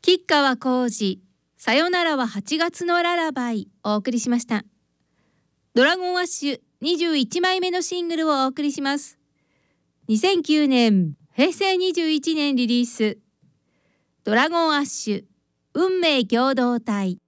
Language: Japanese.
吉川晃司、さよならは8月のララバイお送りしました。ドラゴンアッシュ21枚目のシングルをお送りします。2009年、平成21年リリース、ドラゴンアッシュ運命共同体。